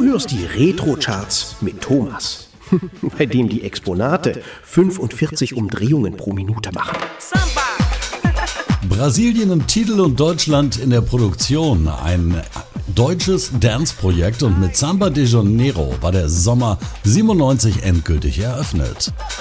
Du hörst die Retro-Charts mit Thomas, bei dem die Exponate 45 Umdrehungen pro Minute machen. Brasilien im Titel und Deutschland in der Produktion. Ein deutsches Dance-Projekt und mit Samba de Janeiro war der Sommer 97 endgültig eröffnet.